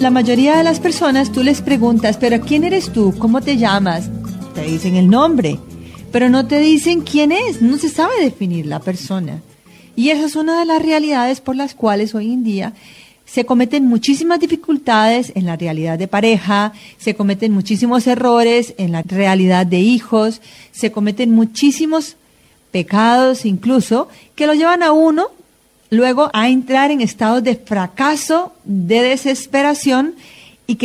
La mayoría de las personas tú les preguntas, pero ¿quién eres tú? ¿Cómo te llamas? Te dicen el nombre, pero no te dicen quién es, no se sabe definir la persona. Y esa es una de las realidades por las cuales hoy en día se cometen muchísimas dificultades en la realidad de pareja, se cometen muchísimos errores en la realidad de hijos, se cometen muchísimos pecados incluso que lo llevan a uno luego a entrar en estados de fracaso, de desesperación